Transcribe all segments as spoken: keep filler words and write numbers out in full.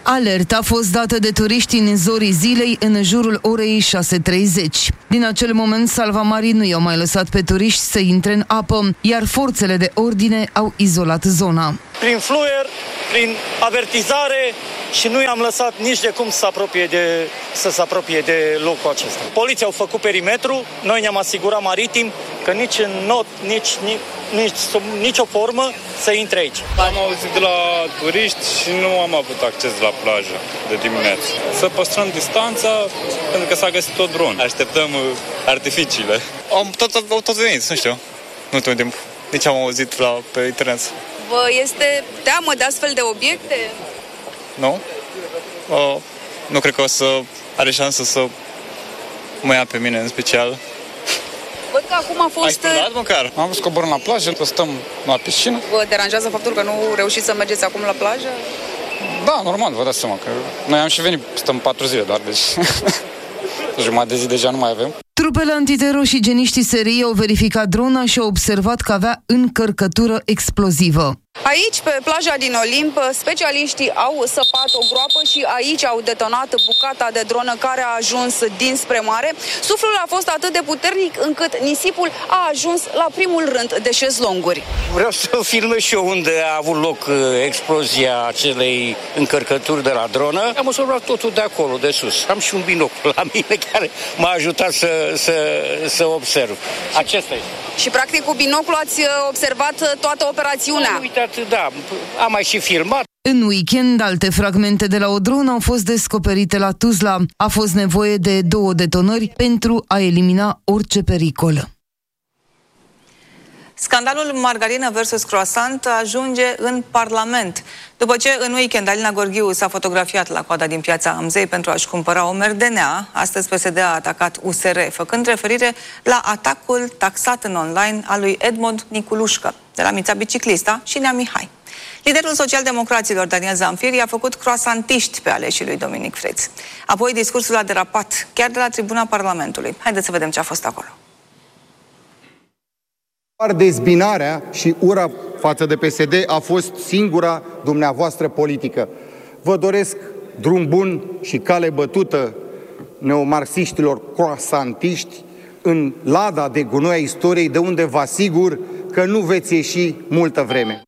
Alerta a fost dată de turiști în zorii zilei în jurul orei șase treizeci. Din acel moment, salvamarii nu i-au mai lăsat pe turiști să intre în apă, iar forțele de ordine au izolat zona. Prin fluier, prin avertizare și nu i-am lăsat nici de cum să se apropie de, să se apropie de locul acesta. Poliția au făcut perimetru, noi ne-am asigurat maritim că nici în not, nici, nici, nici nicio formă să intre aici. Am auzit de la turiști și nu am avut acces la plajă de dimineață. Să păstrăm distanța pentru că s-a găsit tot dron. Așteptăm artificiile. Am tot, tot, tot venit, nu știu, nu tot timp. Nici am auzit la, pe internet. Vă este teamă de astfel de obiecte? Nu. Uh, nu cred că o să are șansă să mă ia pe mine în special. Văd că acum a fost... Ai spălat măcar? Am vrut coborâm la plajă, stăm la piscină. Vă deranjează faptul că nu reușiți să mergeți acum la plajă? Da, normal, vă dați seama că noi am și venit, stăm patru zile doar, deci jumătate de zi deja nu mai avem. Trupele antiteror și geniștii S R I au verificat drona și au observat că avea încărcătură explozivă. Aici, pe plaja din Olimp, specialiștii au săpat o groapă și aici au detonat bucata de dronă care a ajuns dinspre mare. Suflul a fost atât de puternic încât nisipul a ajuns la primul rând de șezlonguri. Vreau să filmez și eu unde a avut loc explozia acelei încărcături de la dronă. Am observat totul de acolo, de sus. Am și un binocul la mine care m-a ajutat să, să, să observ. Acesta este. Și practic cu binocul ați observat toată operațiunea. Am uitat, da, am mai și filmat. În weekend, alte fragmente de la o dronă au fost descoperite la Tuzla. A fost nevoie de două detonări pentru a elimina orice pericol. Scandalul margarină versus croissant ajunge în Parlament. După ce în weekend Alina Gorghiu s-a fotografiat la coada din Piața Amzei pentru a-și cumpăra o merdenea, astăzi P S D a atacat U S R, făcând referire la atacul taxat în online al lui Edmond Niculușcă, de la Mița Biciclista și Nea Mihai. Liderul socialdemocraților, Daniel Zamfir, i-a făcut croasantiști pe aleșii lui Dominic Freț. Apoi discursul a derapat, chiar de la tribuna Parlamentului. Haideți să vedem ce a fost acolo. Dezbinarea și ura față de P S D a fost singura dumneavoastră politică. Vă doresc drum bun și cale bătută neomarxiștilor croasantiști în lada de gunoi a istoriei, de unde vă asigur că nu veți ieși multă vreme.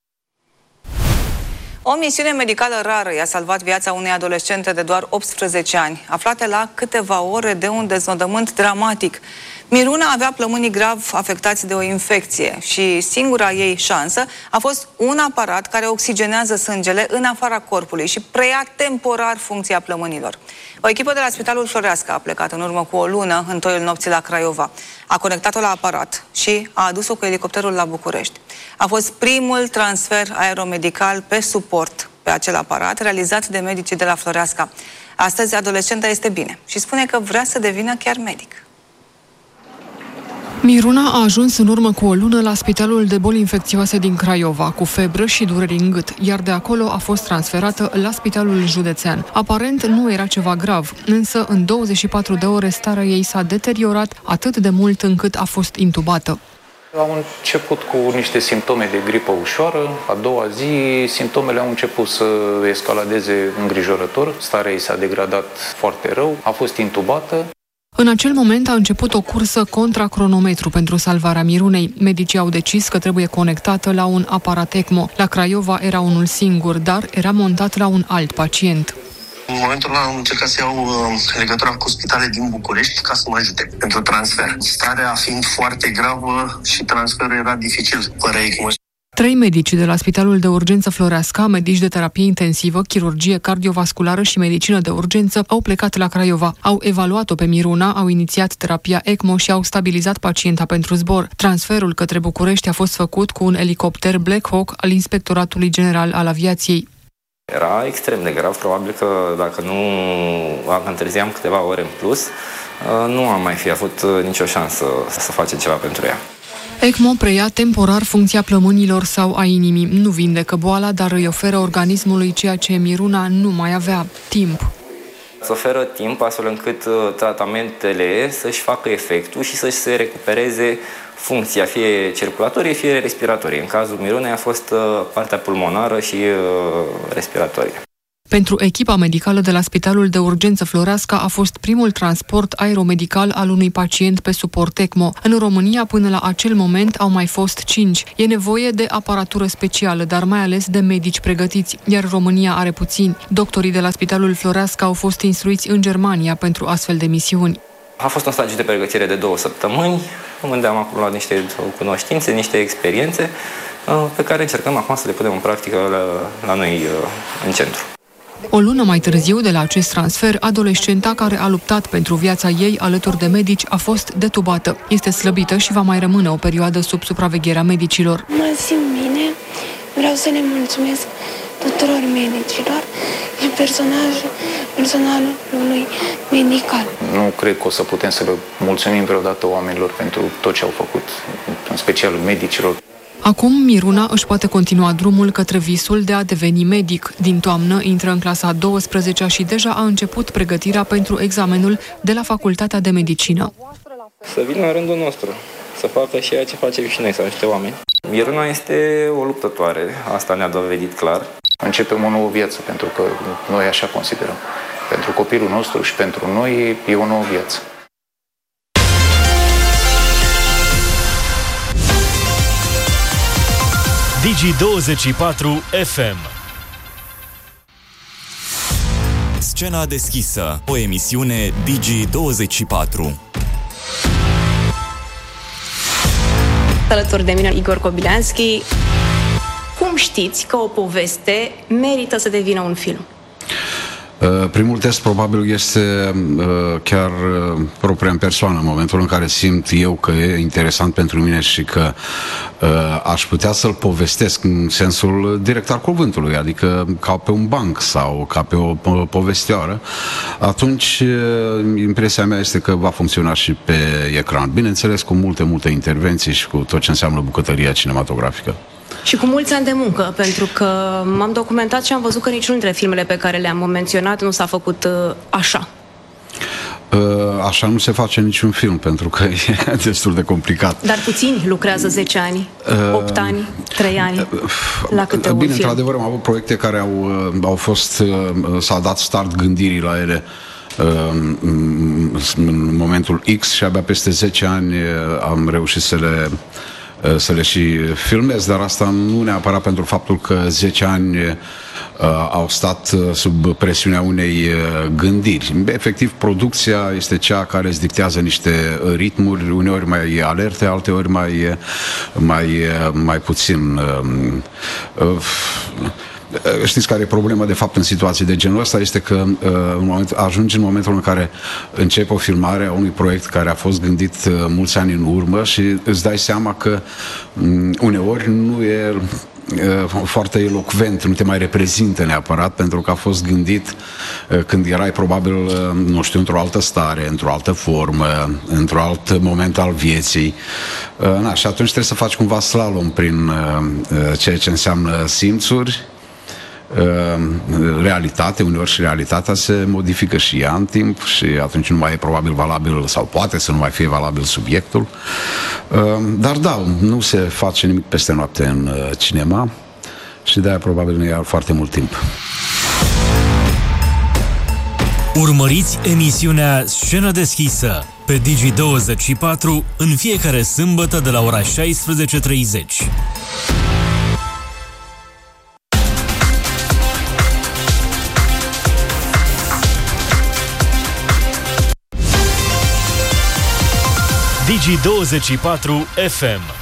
O misiune medicală rară i-a salvat viața unei adolescente de doar optsprezece ani, aflate la câteva ore de un deznodământ dramatic. Miruna avea plămânii grav afectați de o infecție și singura ei șansă a fost un aparat care oxigenează sângele în afara corpului și preia temporar funcția plămânilor. O echipă de la Spitalul Floreasca a plecat în urmă cu o lună în toiul nopții la Craiova. A conectat-o la aparat și a adus-o cu elicopterul la București. A fost primul transfer aeromedical pe suport pe acel aparat realizat de medicii de la Floreasca. Astăzi adolescenta este bine și spune că vrea să devină chiar medic. Miruna a ajuns în urmă cu o lună la Spitalul de Boli Infecțioase din Craiova, cu febră și dureri în gât, iar de acolo a fost transferată la Spitalul Județean. Aparent nu era ceva grav, însă în douăzeci și patru de ore starea ei s-a deteriorat atât de mult încât a fost intubată. Au început cu niște simptome de gripă ușoară, a doua zi simptomele au început să escaladeze îngrijorător, starea ei s-a degradat foarte rău, a fost intubată. În acel moment a început o cursă contra cronometru pentru salvarea Mirunei. Medicii au decis că trebuie conectată la un aparat ECMO. La Craiova era unul singur, dar era montat la un alt pacient. În momentul ăla am încercat să iau legătura cu spitale din București ca să mă ajute pentru transfer. Starea fiind foarte gravă și transferul era dificil, fără ECMO. Trei medici de la Spitalul de Urgență Floreasca, medici de terapie intensivă, chirurgie cardiovasculară și medicină de urgență, au plecat la Craiova. Au evaluat-o pe Miruna, au inițiat terapia ECMO și au stabilizat pacienta pentru zbor. Transferul către București a fost făcut cu un elicopter Black Hawk al Inspectoratului General al Aviației. Era extrem de grav, probabil că dacă nu întârziam câteva ore în plus, nu am mai fi avut nicio șansă să facem ceva pentru ea. ECMO preia temporar funcția plămânilor sau a inimii. Nu vindecă boala, dar îi oferă organismului ceea ce Miruna nu mai avea: timp. Să oferă timp astfel încât tratamentele să-și facă efectul și să-și se recupereze funcția, fie circulatorie, fie respiratorie. În cazul Mirunei a fost partea pulmonară și respiratorie. Pentru echipa medicală de la Spitalul de Urgență Floreasca a fost primul transport aeromedical al unui pacient pe suport ECMO. În România, până la acel moment, au mai fost cinci. E nevoie de aparatură specială, dar mai ales de medici pregătiți, iar România are puțini. Doctorii de la Spitalul Floreasca au fost instruiți în Germania pentru astfel de misiuni. A fost un stagiu de pregătire de două săptămâni, unde am acumulat niște cunoștințe, niște experiențe, pe care încercăm acum să le punem în practică la, la noi în centru. O lună mai târziu de la acest transfer, adolescenta care a luptat pentru viața ei alături de medici a fost detubată. Este slăbită și va mai rămâne o perioadă sub supravegherea medicilor. Mă simt bine, vreau să le mulțumesc tuturor medicilor și personajul, personalului medical. Nu cred că o să putem să le mulțumim vreodată oamenilor pentru tot ce au făcut, în special medicilor. Acum Miruna își poate continua drumul către visul de a deveni medic. Din toamnă intră în clasa a douăsprezecea și deja a început pregătirea pentru examenul de la Facultatea de Medicină. Să vină în rândul nostru, să facă și ceea ce facem și noi, să ajute oameni. Miruna este o luptătoare, asta ne-a dovedit clar. Începem o nouă viață, pentru că noi așa considerăm. Pentru copilul nostru și pentru noi e o nouă viață. Digi douăzeci și patru F M. Scena deschisă, o emisiune Digi douăzeci și patru. Alături de mine Igor Kobilanski. Cum știți că o poveste merită să devină un film? Uh, primul test probabil este uh, chiar uh, propria în persoană, în momentul în care simt eu că e interesant pentru mine și că uh, aș putea să-l povestesc în sensul direct al cuvântului, adică ca pe un banc sau ca pe o po- povestioară, atunci uh, impresia mea este că va funcționa și pe ecran. Bineînțeles, cu multe, multe intervenții și cu tot ce înseamnă bucătăria cinematografică. Și cu mulți ani de muncă, pentru că m-am documentat și am văzut că niciunul dintre filmele pe care le-am menționat nu s-a făcut uh, așa. Așa nu se face niciun film, pentru că e destul de complicat. Dar puțini lucrează zece ani, opt ani, trei ani la câte un Bine, film. într-adevăr, am avut proiecte care au, au fost, s-a dat start gândirii la ele în momentul X și abia peste zece ani am reușit să le să le și filmez, dar asta nu neapărat pentru faptul că zece ani uh, au stat sub presiunea unei uh, gândiri. Efectiv, producția este cea care îți dictează niște ritmuri, uneori mai alerte, alteori mai, mai, mai puțin. Uh, uh, Știți care e problema, de fapt, în situații de genul ăsta? Este că în moment, ajungi în momentul în care începe o filmare a unui proiect care a fost gândit mulți ani în urmă și îți dai seama că uneori nu e foarte elocvent, nu te mai reprezintă neapărat, pentru că a fost gândit când erai probabil, nu știu, într-o altă stare, într-o altă formă, într-un alt moment al vieții. Na, și atunci trebuie să faci cumva slalom prin ceea ce înseamnă simțuri, realitate, uneori și realitatea se modifică și ea în timp și atunci nu mai e probabil valabil sau poate să nu mai fie valabil subiectul. Dar da, nu se face nimic peste noapte în cinema și de-aia probabil ne ia foarte mult timp. Urmăriți emisiunea Scenă deschisă pe Digi douăzeci și patru în fiecare sâmbătă de la ora șaisprezece treizeci. Digi douăzeci și patru F M.